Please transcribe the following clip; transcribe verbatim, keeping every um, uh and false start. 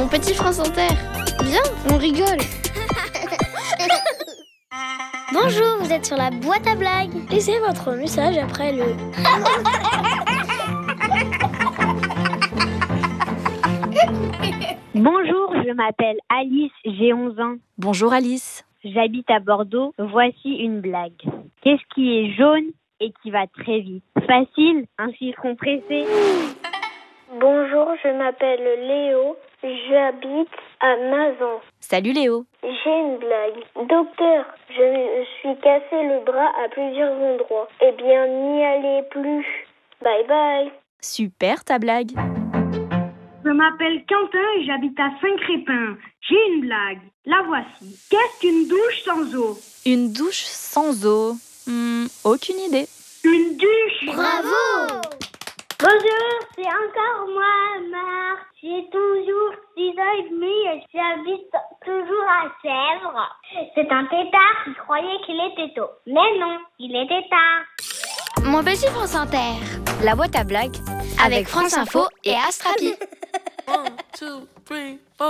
Mon petit France Inter. Viens, on rigole. Bonjour, vous êtes sur la boîte à blagues. Laissez votre message après le... Bonjour, je m'appelle Alice, j'ai onze ans. Bonjour Alice. J'habite à Bordeaux. Voici une blague. Qu'est-ce qui est jaune et qui va très vite? Facile, un citron pressé. Bonjour, je m'appelle Léo. J'habite à Mazan. Salut Léo. J'ai une blague. Docteur, je me suis cassé le bras à plusieurs endroits. Eh bien, n'y allez plus. Bye bye. Super ta blague. Je m'appelle Quentin et j'habite à Saint-Crépin. J'ai une blague. La voici. Qu'est-ce qu'une douche sans eau? Une douche sans eau. Hmm, aucune idée. Une douche. Bravo! Bonjour, c'est encore moi, Marc. J'ai toujours six ans et demi et j'habite toujours à Sèvres. C'est un tétard qui croyait qu'il était tôt. Mais non, il était tard. Mon petit France Inter. La boîte à blagues Avec France Info et Astrapi. One, two, three, four.